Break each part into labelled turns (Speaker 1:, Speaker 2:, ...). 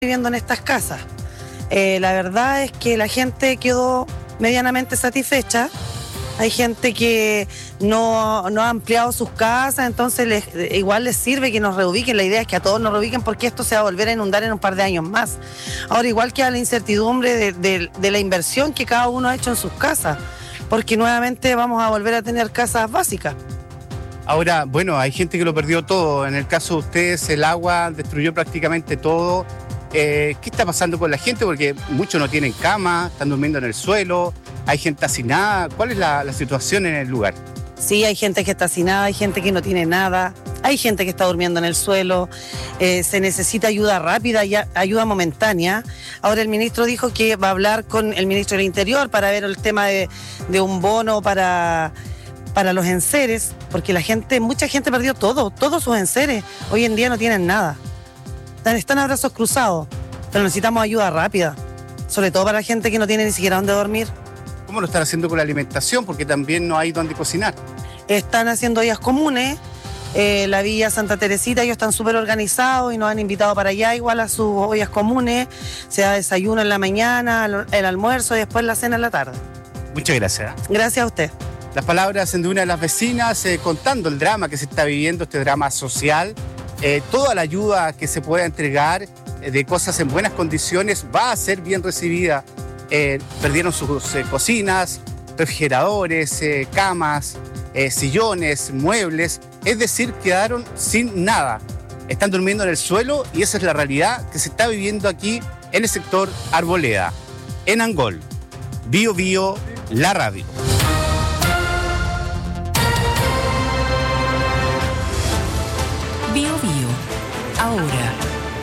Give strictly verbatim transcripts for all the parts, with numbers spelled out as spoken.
Speaker 1: viviendo en estas casas. Eh, la verdad es que la gente quedó medianamente satisfecha. Hay gente que no, no ha ampliado sus casas, entonces les, igual les sirve que nos reubiquen. La idea es que a todos nos reubiquen porque esto se va a volver a inundar en un par de años más. Ahora igual queda la incertidumbre de, de, de la inversión que cada uno ha hecho en sus casas, porque nuevamente vamos a volver a tener casas básicas.
Speaker 2: Ahora, bueno, hay gente que lo perdió todo. En el caso de ustedes, el agua destruyó prácticamente todo. Eh, ¿Qué está pasando con la gente? Porque muchos no tienen cama, están durmiendo en el suelo, hay gente hacinada. ¿Cuál es la, la situación en el lugar?
Speaker 1: Sí, hay gente que está hacinada, hay gente que no tiene nada, hay gente que está durmiendo en el suelo, eh, se necesita ayuda rápida, y ayuda momentánea. Ahora el ministro dijo que va a hablar con el ministro del Interior para ver el tema de, de un bono para... para los enseres, porque la gente, mucha gente perdió todo, todos sus enseres, hoy en día no tienen nada. Están, están a brazos cruzados, pero necesitamos ayuda rápida, sobre todo para la gente que no tiene ni siquiera dónde dormir.
Speaker 2: ¿Cómo lo están haciendo con la alimentación? Porque también no hay dónde cocinar.
Speaker 1: Están haciendo ollas comunes, eh, la Villa Santa Teresita, ellos están súper organizados y nos han invitado para allá igual a sus ollas comunes, se da desayuno en la mañana, el almuerzo y después la cena en la tarde.
Speaker 2: Muchas gracias.
Speaker 1: Gracias a usted.
Speaker 2: Las palabras de una de las vecinas eh, contando el drama que se está viviendo, este drama social. Eh, toda la ayuda que se pueda entregar eh, de cosas en buenas condiciones va a ser bien recibida. Eh, perdieron sus eh, cocinas, refrigeradores, eh, camas, eh, sillones, muebles. Es decir, quedaron sin nada. Están durmiendo en el suelo y esa es la realidad que se está viviendo aquí en el sector Arboleda. En Angol, Bio Bio, la radio.
Speaker 3: Bio Bio, ahora.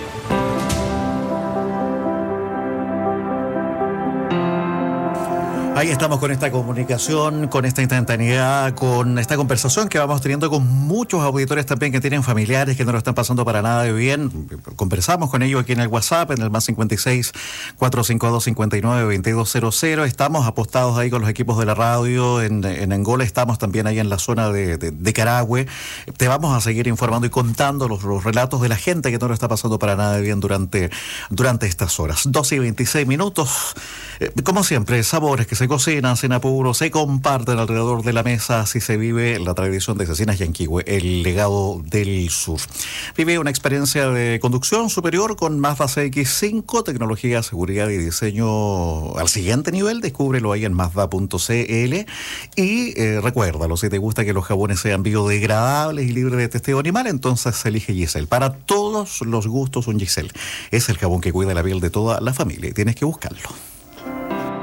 Speaker 4: Ahí estamos con esta comunicación, con esta instantaneidad, con esta conversación que vamos teniendo con muchos auditores también que tienen familiares que no lo están pasando para nada de bien. Conversamos con ellos aquí en el WhatsApp, en el más cincuenta y seis, cuatrocientos cincuenta y dos, cincuenta y nueve, veintidós cero cero. Estamos apostados ahí con los equipos de la radio en, en Angola, estamos también ahí en la zona de, de, de Carahue. Te vamos a seguir informando y contando los, los relatos de la gente que no lo está pasando para nada de bien durante, durante estas horas. doce y veintiséis minutos. Eh, como siempre, sabores que se cocinan sin apuro, se comparten alrededor de la mesa, así se vive la tradición de Cecinas Yanquihue, el legado del sur. Vive una experiencia de conducción superior con Mazda C X cinco, tecnología, seguridad y diseño al siguiente nivel. Descúbrelo ahí en mazda punto c l y eh, recuérdalo, si te gusta que los jabones sean biodegradables y libres de testeo animal, entonces elige Giselle. Para todos los gustos un Giselle. Es el jabón que cuida la piel de toda la familia y tienes que buscarlo.